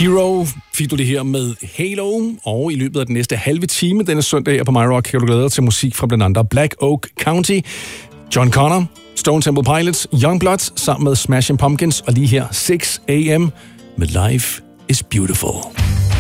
Hero fik du det her med Halo, og i løbet af den næste halve time denne søndag her på MyRock kan du glæde dig til musik fra blandt andet Black Oak County, John Connor, Stone Temple Pilots, Youngbloods sammen med Smashing Pumpkins, og lige her 6 AM med Life is Beautiful.